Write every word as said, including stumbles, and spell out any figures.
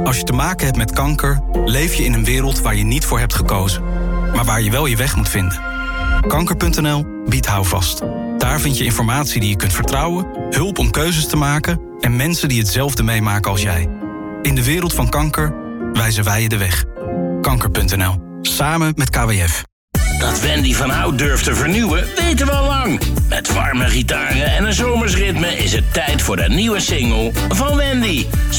Als je te maken hebt met kanker, leef je in een wereld waar je niet voor hebt gekozen. Maar waar je wel je weg moet vinden. Kanker punt n l biedt houvast. Daar vind je informatie die je kunt vertrouwen, hulp om keuzes te maken en mensen die hetzelfde meemaken als jij. In de wereld van kanker wijzen wij je de weg. Kanker punt n l. Samen met K W F. Dat Wendy van Hout durft te vernieuwen, weten we al lang. Met warme gitaren en een zomersritme is het tijd voor de nieuwe single van Wendy.